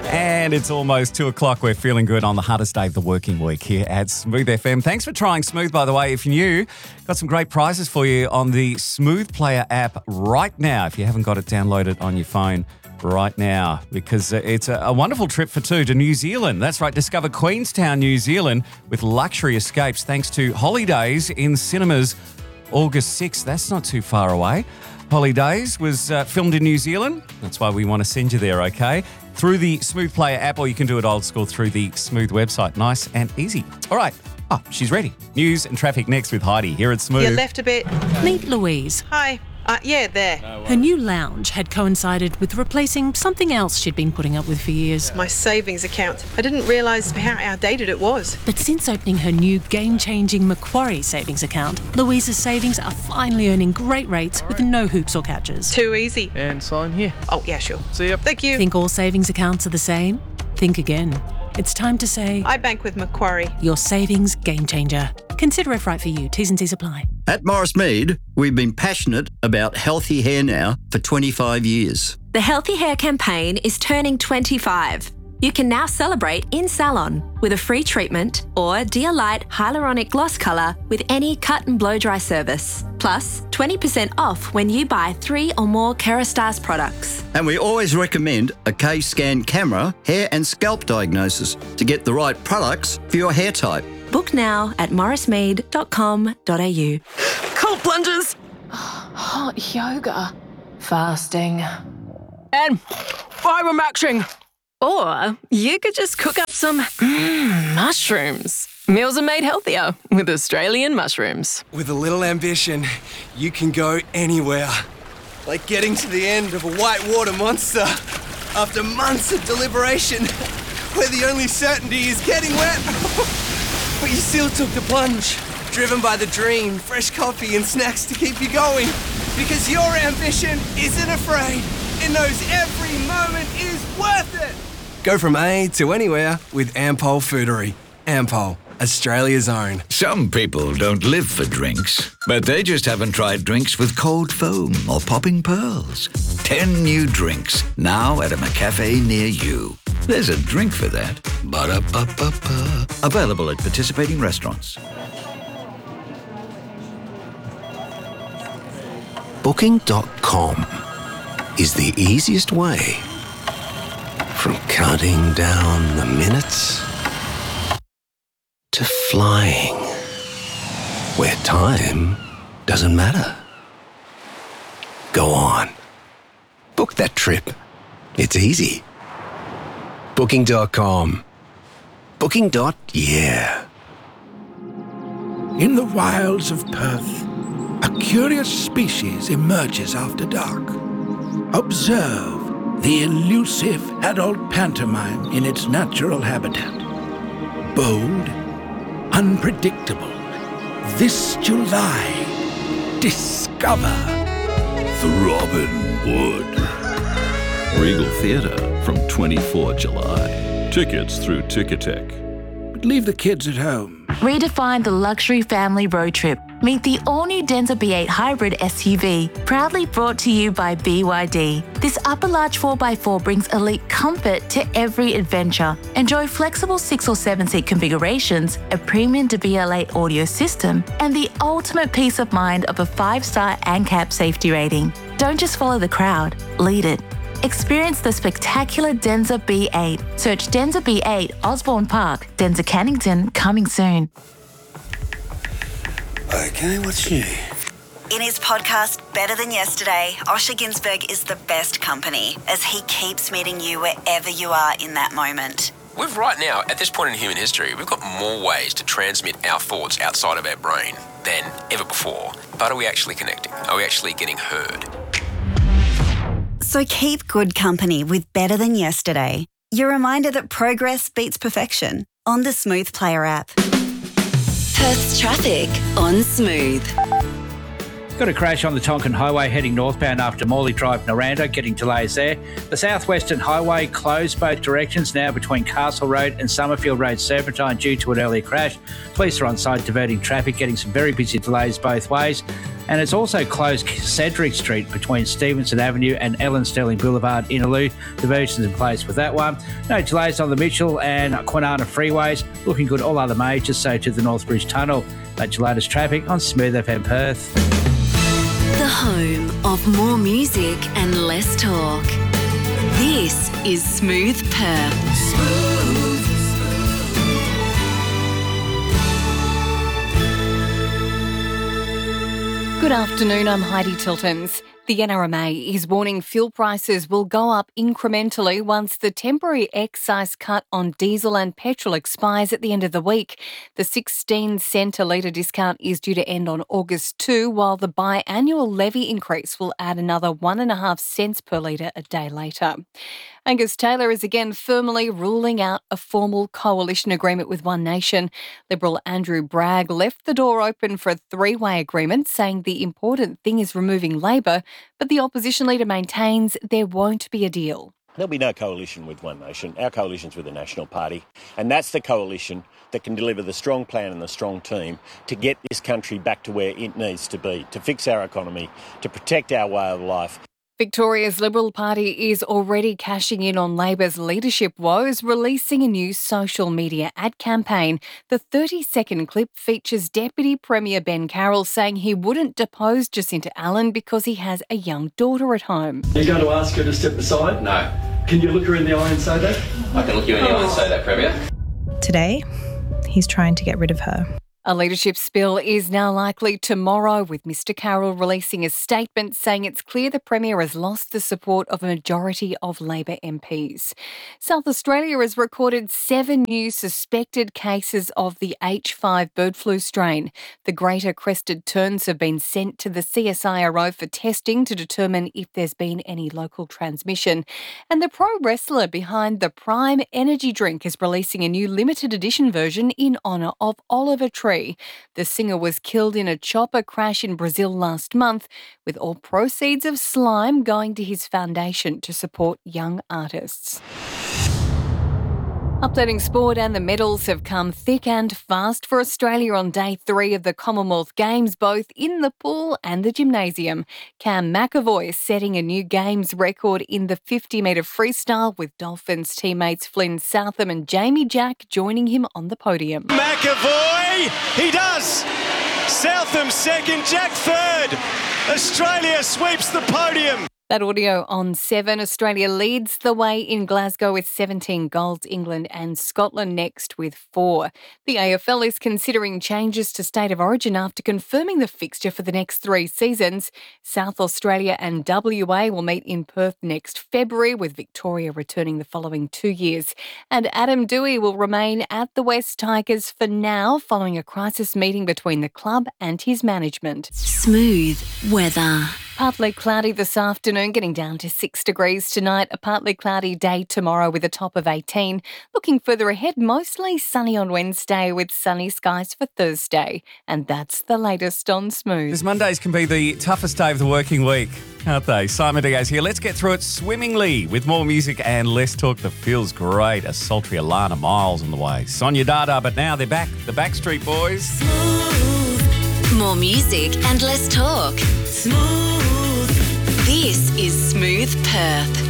And it's almost 2 o'clock. We're feeling good on the hardest day of the working week here at Smooth FM. Thanks for trying Smooth, by the way. If you're new, got some great prizes for you on the Smooth Player app right now. If you haven't got it downloaded on your phone right now, because it's a wonderful trip for two to New Zealand. That's right, discover Queenstown, New Zealand with luxury escapes thanks to Holidays in cinemas August 6th. That's not too far away. Holidays was filmed in New Zealand. That's why we want to send you there, okay? Through the Smooth Player app, or you can do it old school through the Smooth website. Nice and easy. All right. Oh, she's ready. News and traffic next with Heidi here at Smooth. You left a bit. Meet Louise. Hi. Yeah, there. Her new lounge had coincided with replacing something else she'd been putting up with for years. My savings account. I didn't realise how outdated it was. But since opening her new game-changing Macquarie savings account, Louise's savings are finally earning great rates with no hoops or catches. Too easy. And sign here. Oh, yeah, sure. See ya. Thank you. Think all savings accounts are the same? Think again. It's time to say, I bank with Macquarie. your savings game changer. Consider if right for you. T's and C's apply. At Morris Mead, we've been passionate about healthy hair now for 25 years. The Healthy Hair campaign is turning 25. You can now celebrate in salon with a free treatment or Dear Light Hyaluronic Gloss Colour with any cut and blow dry service. Plus, 20% off when you buy 3 or more Kerastase products. And we always recommend a K-Scan camera, hair and scalp diagnosis to get the right products for your hair type. Book now at morrismead.com.au. Cold plunges. Hot yoga. Fasting. And fibre-maxing. Or you could just cook up some mushrooms. Meals are made healthier with Australian mushrooms. With a little ambition, you can go anywhere. Like getting to the end of a whitewater monster after months of deliberation, where the only certainty is getting wet. But you still took the plunge, driven by the dream, fresh coffee and snacks to keep you going. Because your ambition isn't afraid. It knows every moment is worth it. Go from A to anywhere with Ampol Foodery. Ampol, Australia's own. Some people don't live for drinks, but they just haven't tried drinks with cold foam or popping pearls. 10 new drinks, now at a McCafe near you. There's a drink for that. Ba-da-ba-ba-ba. Available at participating restaurants. Booking.com is the easiest way from counting down the minutes to flying, where time doesn't matter. Go on. Book that trip. It's easy. Booking.com. Booking.yeah. In the wilds of Perth, a curious species emerges after dark. Observe the elusive adult pantomime in its natural habitat. Bold, unpredictable. This July, discover The Robin Wood. Regal Theatre from 24 July. Tickets through Ticketek. but leave the kids at home. Redefine the luxury family road trip. Meet the all-new Denza B8 Hybrid SUV, proudly brought to you by BYD. This upper large 4x4 brings elite comfort to every adventure. Enjoy flexible 6 or 7 seat configurations, a premium DBL8 audio system, and the ultimate peace of mind of a 5-star ANCAP safety rating. Don't just follow the crowd, lead it. Experience the spectacular Denza B8. Search Denza B8 Osborne Park, Denza Cannington, coming soon. Okay, what's new? In his podcast, Better Than Yesterday, Osher Günsberg is the best company as he keeps meeting you wherever you are in that moment. We've right now, at this point in human history, we've got more ways to transmit our thoughts outside of our brain than ever before. But are we actually connecting? Are we actually getting heard? So keep good company with Better Than Yesterday. Your reminder that progress beats perfection on the Smooth Player app. Perth's traffic on Smooth. Got a crash on the Tonkin Highway heading northbound after Morley Drive, Noranda, getting delays there. The Southwestern Highway closed both directions now between Castle Road and Summerfield Road Serpentine due to an earlier crash. Police are on site diverting traffic, getting some very busy delays both ways. And it's also closed Cedric Street between Stevenson Avenue and Ellen Sterling Boulevard, Innaloo. Diversions in place with that one. No delays on the Mitchell and Kwinana freeways. Looking good all other majors, so to the Northbridge Tunnel. That's your latest traffic on Smooth FM Perth. The home of more music and less talk. This is Smooth Perth. Good afternoon, I'm Heidi Tiltons. The NRMA is warning fuel prices will go up incrementally once the temporary excise cut on diesel and petrol expires at the end of the week. The 16-cent a litre discount is due to end on August 2, while the biannual levy increase will add another 1.5 cents per litre a day later. Angus Taylor is again firmly ruling out a formal coalition agreement with One Nation. Liberal Andrew Bragg left the door open for a three-way agreement, saying the important thing is removing Labor, but the opposition leader maintains there won't be a deal. There'll be no coalition with One Nation. Our coalition's with the National Party, and that's the coalition that can deliver the strong plan and the strong team to get this country back to where it needs to be, to fix our economy, to protect our way of life. Victoria's Liberal Party is already cashing in on Labor's leadership woes, releasing a new social media ad campaign. The 30-second clip features Deputy Premier Ben Carroll saying he wouldn't depose Jacinta Allen because he has a young daughter at home. Are you going to ask her to step aside? No. Can you look her in the eye and say that? I can look you in the eye and say that, Premier. Today, he's trying to get rid of her. A leadership spill is now likely tomorrow, with Mr Carroll releasing a statement saying it's clear the Premier has lost the support of a majority of Labor MPs. South Australia has recorded 7 new suspected cases of the H5 bird flu strain. The greater crested terns have been sent to the CSIRO for testing to determine if there's been any local transmission. And the pro wrestler behind the Prime energy drink is releasing a new limited edition version in honour of Oliver Tree. The singer was killed in a chopper crash in Brazil last month, with all proceeds of Slime going to his foundation to support young artists. Updating sport, and the medals have come thick and fast for Australia on day 3 of the Commonwealth Games, both in the pool and the gymnasium. Cam McAvoy setting a new Games record in the 50-metre freestyle, with Dolphins teammates Flynn Southam and Jamie Jack joining him on the podium. McAvoy, he does! Southam second, Jack third. Australia sweeps the podium. That audio on 7. Australia leads the way in Glasgow with 17 golds, England and Scotland next with 4. The AFL is considering changes to State of Origin after confirming the fixture for the next 3 seasons. South Australia and WA will meet in Perth next February, with Victoria returning the following 2 years. And Adam Dewey will remain at the West Tigers for now, following a crisis meeting between the club and his management. Smooth weather. Partly cloudy this afternoon, getting down to 6 degrees tonight. A partly cloudy day tomorrow with a top of 18. Looking further ahead, mostly sunny on Wednesday with sunny skies for Thursday. And that's the latest on Smooth. Because Mondays can be the toughest day of the working week, can't they? Simon Diaz here. Let's get through it swimmingly with more music and less talk that feels great. A sultry Alana Miles on the way. Sonia Dada, but now they're back. The Backstreet Boys. Smooth. More music and less talk. Smooth. This is Smooth Perth.